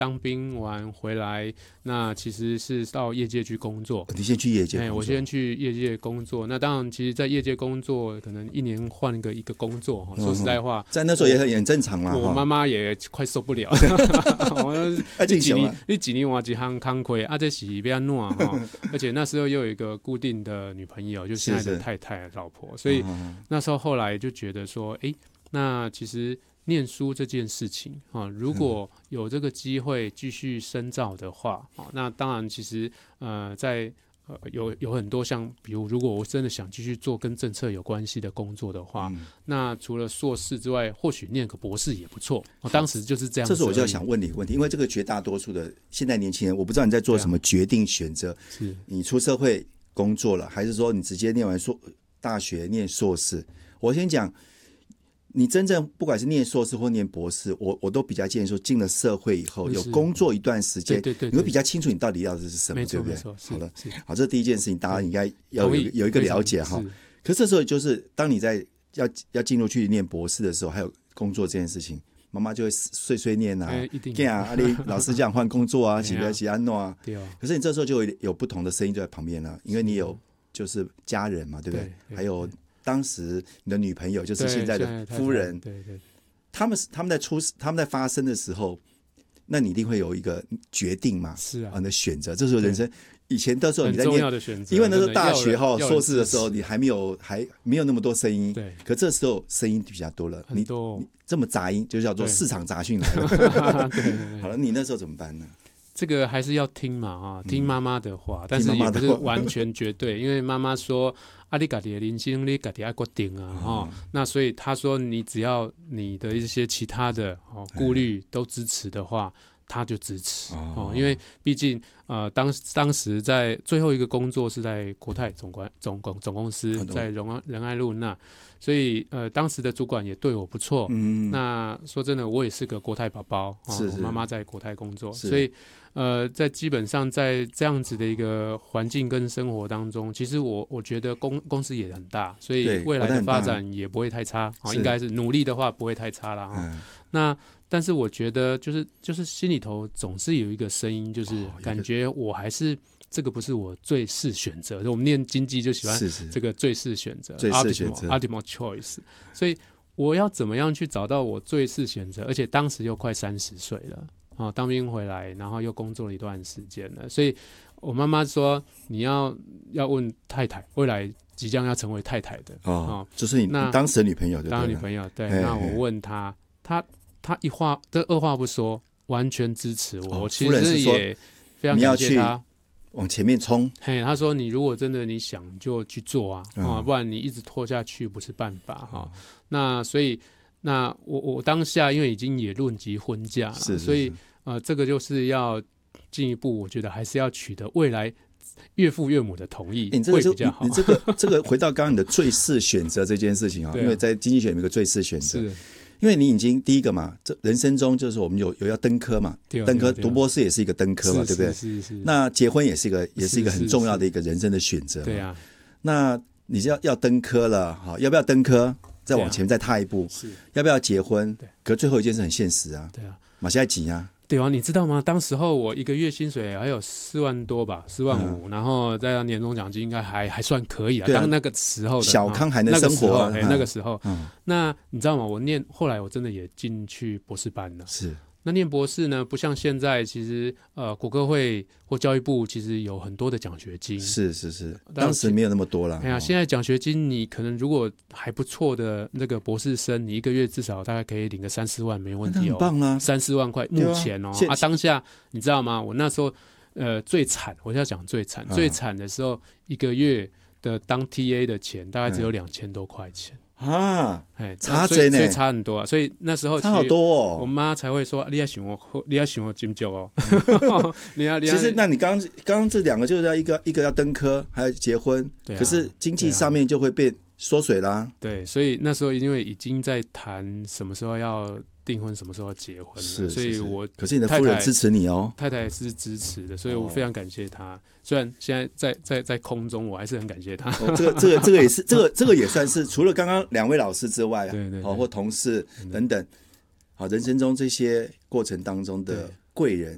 当兵完回来，那其实是到业界去工作。 你先去业界工作？ 我先去业界工作。那当然，其实，在业界工作，可能一年换一个工作。说实在话， 在那时候也很正常啦。 我妈妈也快受不了。你几年换一行工课啊，这是要怎样哈？而且那时候又有一个固定的女朋友，就现在的太太、老婆，所以那时候后来就觉得说，那其实念书这件事情啊，如果有这个机会继续深造的话，那当然其实在有很多像比如果我真的想继续做跟政策有关系的工作的话，那除了硕士之外，或许念个博士也不错。当时就是这样子。 这时候我就要想问你一个问题，因为这个绝大多数的现在年轻人，我不知道你在做什么决定选择， 是你出社会工作了，还是说你直接念完大学念硕士？我先讲。你真正不管是念硕士或念博士，我都比较建议说，进了社会以后有工作一段时间，你会比较清楚你到底要的是什么，对不对？好了，好，这是第一件事情，大家应该要有一个了解哈。可是这时候就是当你在要进入去念博士的时候，还有工作这件事情，妈妈就会碎碎念啊，你老师讲换工作啊，洗安诺啊。可是你这时候就有不同的声音就在旁边了，因为你有就是家人嘛，对不对？还有。当时你的女朋友就是现在的夫人， 对， 他们在发生的时候，那你一定会有一个决定嘛？ 是啊， 你的选择，这时候人生以前的时候你在念很重要的选择， 因为那时候大学硕士的时候你还没有那么多声音， 对， 可这时候声音比较多了， 很多你这么杂音就叫做市场杂讯来了。 对， 好了，你那时候怎么办呢？ 这个还是要听嘛听妈妈的话，但是也不是完全绝对，因为妈妈说你自己的人生你自己要决定啊那所以她说你只要你的一些其他的顾虑都支持的话，他就支持因为毕竟当时在最后一个工作是在国泰总公司，在仁爱路那，所以当时的主管也对我不错。那说真的，我也是个国泰宝宝，我妈妈在国泰工作，所以在基本上在这样子的一个环境跟生活当中，其实我觉得公司也很大，所以未来的发展也不会太差，应该是努力的话不会太差啦。那但是我觉得就是心里头总是有一个声音，就是感觉我还是这个不是我最适选择。我们念经济就喜欢这个最适选择 ，ultimate choice。所以我要怎么样去找到我最适选择？而且当时又快30岁了当兵回来，然后又工作了一段时间了。所以我妈妈说你要问太太，未来即将要成为太太的就是你当时的女朋友， 当女朋友对。那我问她二话不说，完全支持我。其实也非常感谢他， 往前面冲。 他说你如果真的你想就去做不然你一直拖下去不是办法那所以那我当下因为已经也论及婚嫁了，所以这个就是要进一步，我觉得还是要取得未来岳父岳母的同意会比较好。 你这个回到刚刚你的最适选择这件事情因为在经济学有一个最适选择。因为你已经第一个嘛，这人生中就是我们有要登科嘛，登科读博士也是一个登科嘛，对不对？ 是。那结婚也是一个很重要的一个人生的选择。 对啊。 那你要登科了，要不要登科？再往前再踏一步，要不要结婚？可最后一件事很现实啊。 对啊。 马现在急啊。 对啊，你知道吗？当时候我一个月薪水还有4万多吧，4万5，然后再年终奖金应该还算可以当那个时候的小康还能生活那个时候。那你知道吗？后来我真的也进去博士班了。 是。 那念博士呢，不像现在，其实国科会或教育部其实有很多的奖学金。 是，当时没有那么多了。 现在奖学金你可能如果还不错的那个博士生，你一个月至少大概可以领个3-4万没问题很棒啊 ，3-4万块目前当下你知道吗？我那时候最惨，我要讲最惨的时候，一个月的当 TA 的钱大概只有2000多块钱。 差多呢， 所以差很多所以那时候差好多我妈才会说你要想我金酒其实那你刚刚这两个就是要一个要登科，还要结婚，可是经济上面就会变缩水啦。 对，所以那时候因为已经在谈什么时候要订婚，什么时候要结婚了，所以可是你的夫人支持你太太是支持的，所以我非常感谢她。虽然现在在空中，我还是很感谢她。 这个也是这个也算是除了刚刚2位老师之外， 对或同事等等，人生中这些过程当中的贵人，